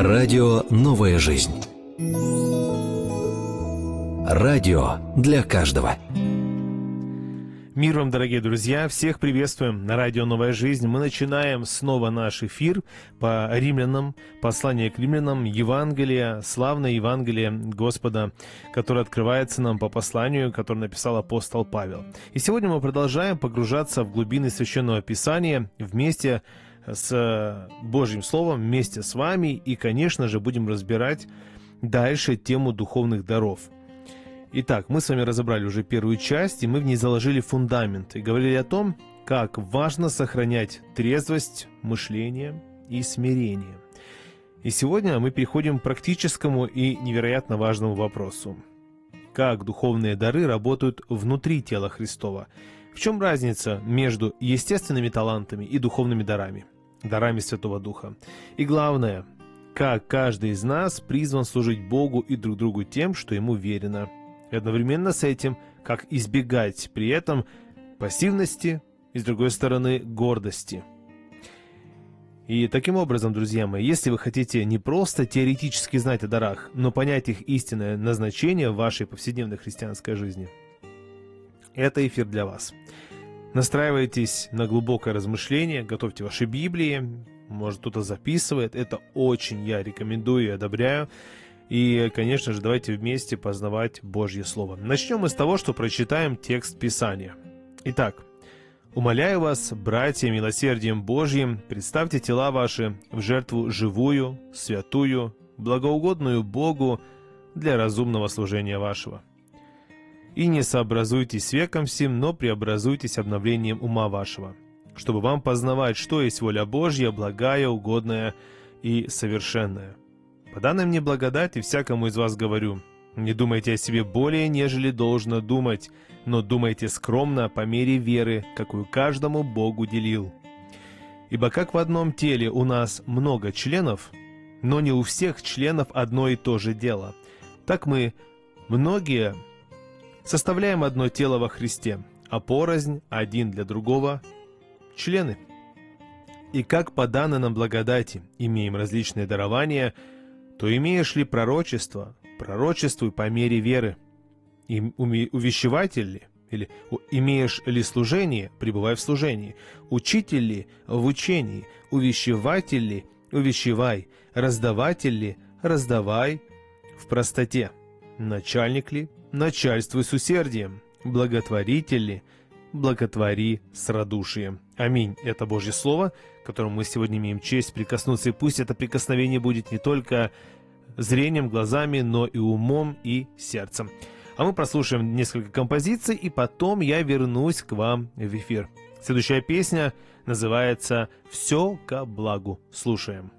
Радио «Новая жизнь». Радио для каждого. Мир вам, дорогие друзья! Всех приветствуем на радио «Новая жизнь». Мы начинаем снова наш эфир по римлянам, послание к римлянам, Евангелие, славное Евангелие Господа, которое открывается нам по посланию, которое написал апостол Павел. И сегодня мы продолжаем погружаться в глубины Священного Писания вместе с Божьим Словом, вместе с вами, и, конечно же, будем разбирать дальше тему духовных даров. Итак, мы с вами разобрали уже первую часть, и мы в ней заложили фундамент и говорили о том, как важно сохранять трезвость мышления и смирение. И сегодня мы переходим к практическому и невероятно важному вопросу. Как духовные дары работают внутри тела Христова? В чем разница между естественными талантами и духовными дарами, дарами Святого Духа? И главное, как каждый из нас призван служить Богу и друг другу тем, что Ему верено. И одновременно с этим, как избегать при этом пассивности и, с другой стороны, гордости. И таким образом, друзья мои, если вы хотите не просто теоретически знать о дарах, но понять их истинное назначение в вашей повседневной христианской жизни, это эфир для вас. Настраивайтесь на глубокое размышление, готовьте ваши Библии, может, кто-то записывает, это очень я рекомендую и одобряю. И, конечно же, давайте вместе познавать Божье Слово. Начнем мы с того, что прочитаем текст Писания. Итак, «Умоляю вас, братья, милосердием Божьим, представьте тела ваши в жертву живую, святую, благоугодную Богу для разумного служения вашего. И не сообразуйтесь с веком сим, но преобразуйтесь обновлением ума вашего, чтобы вам познавать, что есть воля Божья, благая, угодная и совершенная. По данной мне благодати всякому из вас говорю, не думайте о себе более, нежели должно думать, но думайте скромно по мере веры, какую каждому Бог уделил. Ибо как в одном теле у нас много членов, но не у всех членов одно и то же дело, так мы, многие, составляем одно тело во Христе, а порознь один для другого члены. И как по данной нам благодати имеем различные дарования, то имеешь ли пророчество, пророчествуй по мере веры. И увещеватель ли, или имеешь ли служение, пребывай в служении. Учитель ли, в учении. Увещеватель ли, увещевай. Раздаватель ли, раздавай в простоте. Начальник ли, начальствуй с усердием. Благотворитель ли, благотвори с радушием. Аминь. Это Божье Слово, к которому мы сегодня имеем честь прикоснуться. И пусть это прикосновение будет не только зрением, глазами, но и умом и сердцем. А мы прослушаем несколько композиций, и потом я вернусь к вам в эфир. Следующая песня называется «Все ко благу». Слушаем.